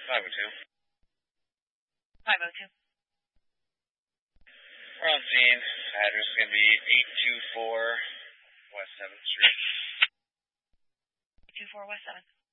502. 502. We're on scene. Address is going to be 824 West 7th Street. 824 West 7th.